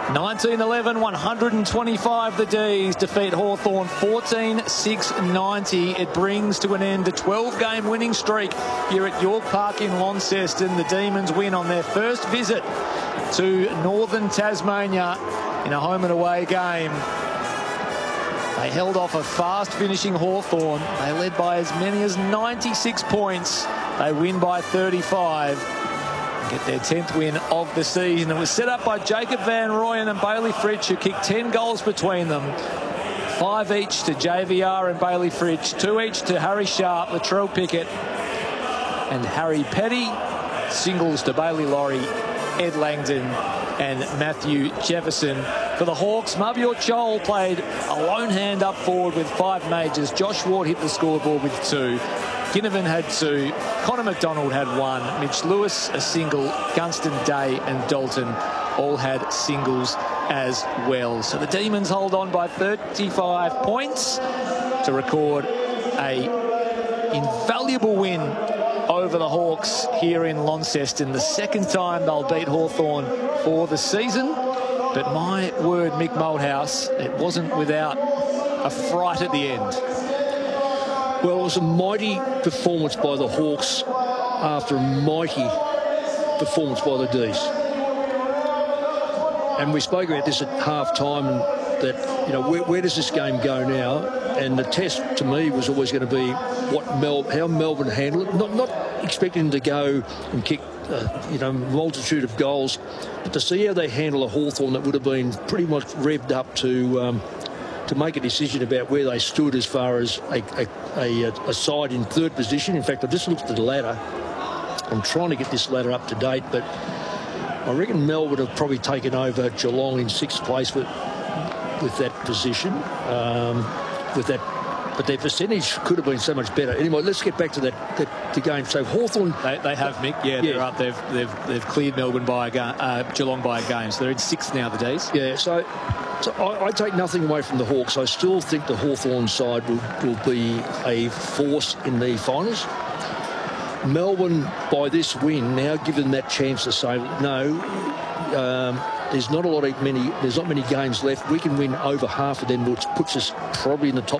1911, 125 the D's defeat Hawthorn 14-6-90. It brings to an end a 12-game winning streak here at York Park in Launceston. The Demons win on their first visit to northern Tasmania in a home and away game. They held off a fast-finishing Hawthorn. They led by as many as 96 points. They win by 35. Get their 10th win of the season. It was set up by Jacob Van Rooyen and Bailey Fritsch, who kicked 10 goals between them. 5 each to JVR and Bailey Fritsch, 2 each to Harry Sharp, Latrell Pickett and Harry Petty. Singles to Bailey Laurie, Ed Langdon and Matthew Jefferson. For the Hawks, Mabior Chol played a lone hand up forward with 5 majors. Josh Ward hit the scoreboard with 2. Ginnivan had 2, Connor McDonald had 1, Mitch Lewis a single, Gunston, Day and Dalton all had singles as well. So the Demons hold on by 35 points to record a invaluable win over the Hawks here in Launceston. The second time they'll beat Hawthorn for the season. But my word, Mick Malthouse, it wasn't without a fright at the end. Well, it was a mighty performance by the Hawks after a mighty performance by the D's. And we spoke about this at half-time, that, you know, where does this game go now? And the test to me was always going to be how Melbourne handle it. Not expecting them to go and kick, multitude of goals, but to see how they handle a Hawthorn that would have been pretty much revved up to make a decision about where they stood as far as a side in third position. In fact, I just looked at the ladder. I'm trying to get this ladder up to date, but I reckon Mel would have probably taken over Geelong in 6th place with that position. But their percentage could have been so much better. Anyway, let's get back to the game. So Hawthorn, they have, Mick. Yeah, they're up. They've cleared Melbourne by Geelong by a game, so they're in 6th now. The D's. Yeah. So I take nothing away from the Hawks. I still think the Hawthorn side will be a force in the finals. Melbourne, by this win, now given that chance to say no. There's not many games left. We can win over half of them, which puts us probably in the top